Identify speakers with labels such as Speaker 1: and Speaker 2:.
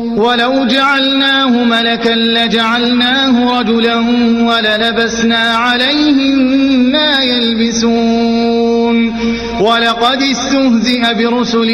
Speaker 1: ولو جعلناه ملكا لجعلناه رجلا وللبسنا عليهم ما يلبسون ولقد استهزئ برسل